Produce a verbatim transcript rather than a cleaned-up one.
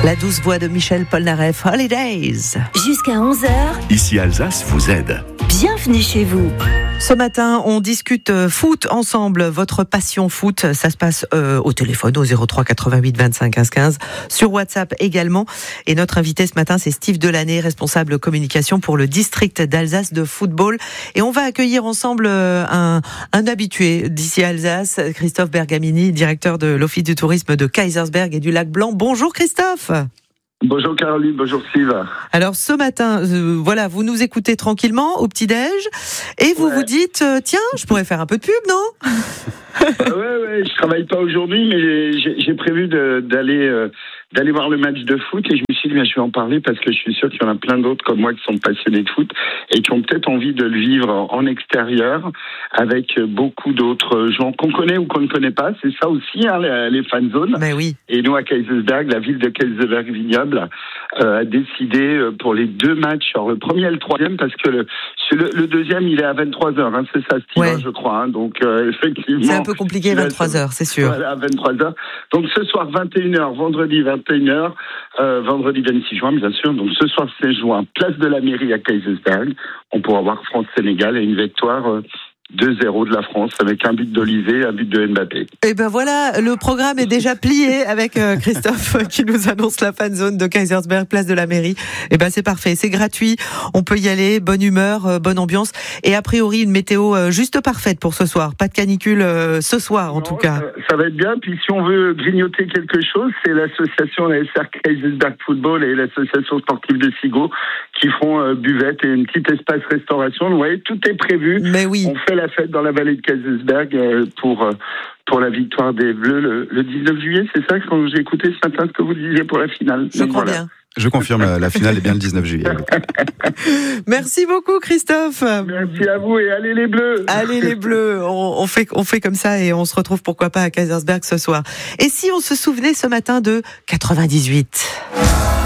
La douce voix de Michel Polnareff, Holidays. Jusqu'à onze heures. Ici Alsace vous aide. Bienvenue chez vous. Ce matin, on discute foot ensemble. Votre passion foot, ça se passe euh, au téléphone au zéro trois quatre-vingt-huit vingt-cinq quinze quinze, sur WhatsApp également. Et notre invité ce matin, c'est Steve Delaney, responsable communication pour le district d'Alsace de football. Et on va accueillir ensemble un, un habitué d'ici Alsace, Christophe Bergamini, directeur de l'Office du tourisme de Kaysersberg et du Lac Blanc. Bonjour Christophe. Bonjour Caroline, bonjour Steve. Alors ce matin, euh, voilà, vous nous écoutez tranquillement au petit-déj et vous ouais. vous dites, euh, tiens, je pourrais faire un peu de pub, non ? euh, Ouais, ouais, je travaille pas aujourd'hui, mais j'ai, j'ai prévu de, d'aller, euh, d'aller voir le match de foot et je me suis dit, bien, je vais en parler parce que je suis sûr qu'il y en a plein d'autres comme moi qui sont passionnés de foot et qui ont peut-être envie de le vivre en extérieur avec beaucoup d'autres gens qu'on connaît ou qu'on ne connaît pas. C'est ça aussi, hein, les, les fan zones. Mais oui. Et nous, à Kaysersberg, la ville de Kaysersberg-Vignoble euh, a décidé pour les deux matchs, alors le premier et le troisième, parce que le, le, le deuxième, il est à vingt-trois heures, hein, c'est ça, Steve, ouais. je crois. Hein, donc, euh, effectivement. C'est un peu compliqué, vingt-trois heures, c'est sûr. Voilà, à vingt-trois heures. Donc, ce soir, vingt et une heures, vendredi, vingt et une heures, euh, vendredi vingt-six juin, bien sûr. Donc, ce soir, c'est juin, place de la mairie à Kaysersberg. On pourra voir France-Sénégal et une victoire euh, deux zéro de la France avec un but d'Olysée, un but de Mbappé. Et ben voilà, le programme est déjà plié avec euh, Christophe qui nous annonce la fan zone de Kaysersberg, place de la mairie. Et ben c'est parfait, c'est gratuit, on peut y aller, bonne humeur, euh, bonne ambiance et a priori une météo euh, juste parfaite pour ce soir. Pas de canicule euh, ce soir en non, tout cas. Ça, ça va être bien. Puis si on veut grignoter quelque chose, c'est l'association la S R Kaysersberg Football et l'association sportive de Sigo qui font euh, buvette et une petite espace restauration. Vous voyez, tout est prévu. Mais oui. On fait la fête dans la vallée de Kaysersberg euh, pour euh, pour la victoire des Bleus le, le dix-neuf juillet. C'est ça quand j'ai écouté ce matin ce que vous disiez pour la finale. Je crois voilà. bien. Je confirme, la finale est bien le dix-neuf juillet. Merci beaucoup Christophe. Merci à vous et allez les Bleus. Allez les Bleus. On, on fait on fait comme ça et on se retrouve pourquoi pas à Kaysersberg ce soir. Et si on se souvenait ce matin de quatre-vingt-dix-huit.